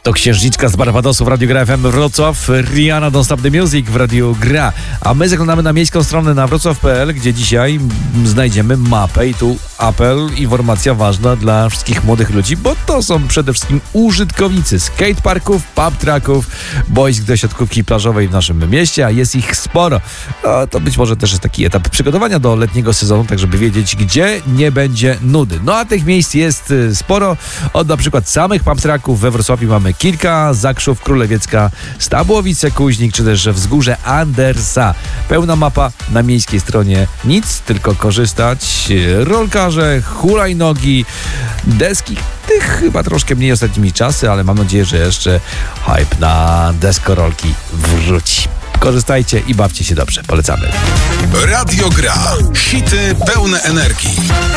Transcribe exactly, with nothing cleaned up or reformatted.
To Księżniczka z Barbadosu w Radiu Gra F M Wrocław, Rihanna Don't Stop the Music w Radiu Gra. A my zaglądamy na miejską stronę na wrocław kropka p l, gdzie dzisiaj znajdziemy mapę i tu apel, informacja ważna dla wszystkich młodych ludzi, bo to są przede wszystkim użytkownicy skateparków, pub tracków, boisk do siatkówki plażowej w naszym mieście, a jest ich sporo. No, to być może też jest taki etap przygotowania do letniego sezonu, tak żeby wiedzieć, gdzie nie będzie nudy. No a tych miejsc jest sporo. Od na przykład samych pub tracków we Wrocławiu mamy kilka, Zakrzów, Królewiecka, Stabłowice, Kuźnik, czy też Wzgórze Andersa. Pełna mapa na miejskiej stronie. Nic, tylko korzystać. Rolkarze, hulajnogi, deski. Tych chyba troszkę mniej ostatnimi czasy, ale mam nadzieję, że jeszcze hype na deskorolki wróci. Korzystajcie i bawcie się dobrze. Polecamy. Radio Gra. Hity pełne energii.